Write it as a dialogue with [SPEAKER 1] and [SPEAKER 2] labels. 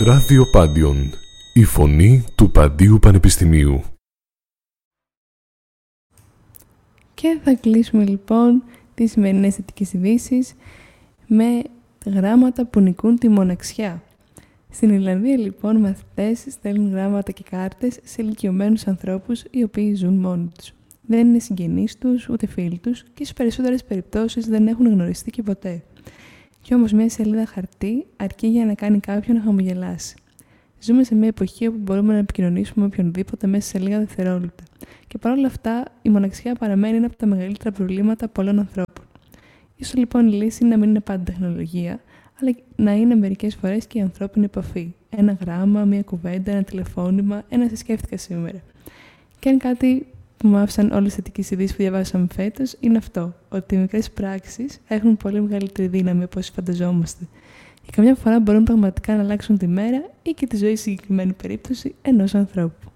[SPEAKER 1] Ράδιο Πάντιον, η φωνή του Παντίου Πανεπιστημίου.
[SPEAKER 2] Και θα κλείσουμε λοιπόν τις σημερινές θετικές ειδήσεις με γράμματα που νικούν τη μοναξιά. Στην Ιρλανδία λοιπόν μαθητές στέλνουν γράμματα και κάρτες σε ηλικιωμένους ανθρώπους οι οποίοι ζουν μόνοι τους. Δεν είναι συγγενείς τους, ούτε φίλοι τους και στις περισσότερες περιπτώσεις δεν έχουν γνωριστεί και ποτέ. Κι όμως μια σελίδα χαρτί αρκεί για να κάνει κάποιον να χαμογελάσει. Ζούμε σε μια εποχή όπου μπορούμε να επικοινωνήσουμε με οποιονδήποτε μέσα σε λίγα δευτερόλεπτα. Και παρόλα αυτά, η μοναξιά παραμένει ένα από τα μεγαλύτερα προβλήματα πολλών ανθρώπων. Ίσως λοιπόν η λύση να μην είναι πάντα τεχνολογία, αλλά να είναι μερικές φορές και η ανθρώπινη επαφή. Ένα γράμμα, μια κουβέντα, ένα τηλεφώνημα, ένα σε σκέφτηκα σήμερα. Και αν κάτι που μου άφησαν όλες τις θετικές ειδήσεις που διαβάσαμε φέτος είναι αυτό, ότι οι μικρές πράξεις έχουν πολύ μεγαλύτερη δύναμη από όσοι φανταζόμαστε. Και καμιά φορά μπορούν πραγματικά να αλλάξουν τη μέρα ή και τη ζωή, στη συγκεκριμένη περίπτωση, ενός ανθρώπου.